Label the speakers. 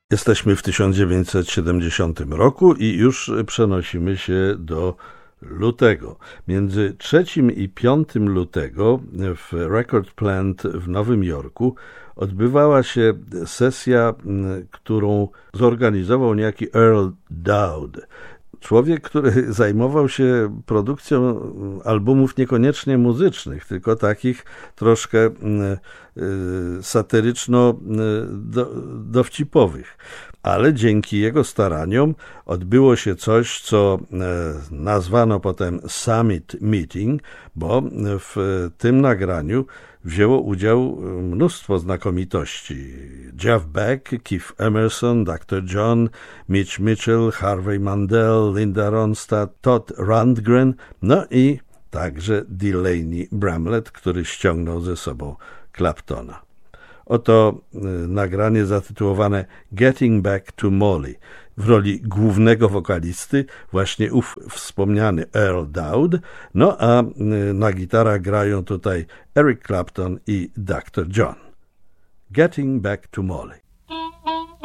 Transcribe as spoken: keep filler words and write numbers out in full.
Speaker 1: Jesteśmy w tysiąc dziewięćset siedemdziesiątym roku i już przenosimy się do lutego. Między trzecim i piątym lutego w Record Plant w Nowym Jorku odbywała się sesja, którą zorganizował niejaki Earl Dowd. Człowiek, który zajmował się produkcją albumów niekoniecznie muzycznych, tylko takich troszkę satyryczno-dowcipowych. Ale dzięki jego staraniom odbyło się coś, co nazwano potem Summit Meeting, bo w tym nagraniu wzięło udział mnóstwo znakomitości. Jeff Beck, Keith Emerson, doktor John, Mitch Mitchell, Harvey Mandel, Linda Ronstadt, Todd Rundgren, no i także Delaney Bramlett, który ściągnął ze sobą Claptona. Oto nagranie zatytułowane Getting Back to Molly. W roli głównego wokalisty właśnie ów wspomniany Earl Dowd, no a na gitarach grają tutaj Eric Clapton i doktor John. Getting Back to Molly.